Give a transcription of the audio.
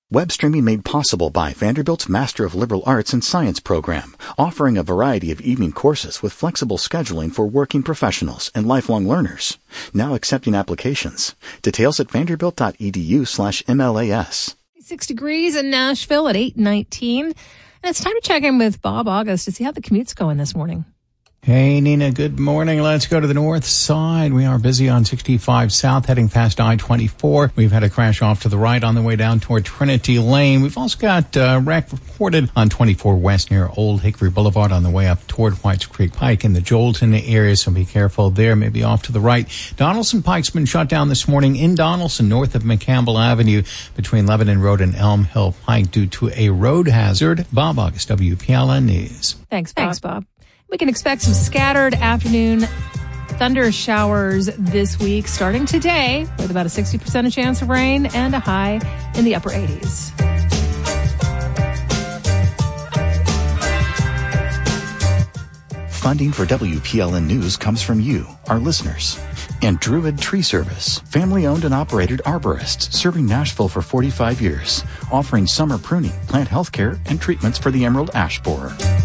Web streaming made possible by Vanderbilt's Master of Liberal Arts and Science program, offering a variety of evening courses with flexible scheduling for working professionals and lifelong learners. Now accepting applications. Details at vanderbilt.edu/MLAS. 6 degrees in Nashville at 8:19. And it's time to check in with Bob August to see how the commute's going this morning. Hey, Nina, good morning. Let's go to the north side. We are busy on 65 South, heading past I-24. We've had a crash off to the right on the way down toward Trinity Lane. We've also got wreck reported on 24 West near Old Hickory Boulevard on the way up toward Whites Creek Pike in the Jolton area, so be careful there, maybe off to the right. Donaldson Pike's been shut down this morning in Donaldson, north of McCampbell Avenue, between Lebanon Road and Elm Hill Pike due to a road hazard. Bob August, WPLN News. Thanks, Bob. We can expect some scattered afternoon thunder showers this week, starting today, with about a 60% chance of rain and a high in the upper 80s. Funding for WPLN News comes from you, our listeners. And Druid Tree Service, family-owned and operated arborists serving Nashville for 45 years, offering summer pruning, plant health care, and treatments for the emerald ash borer.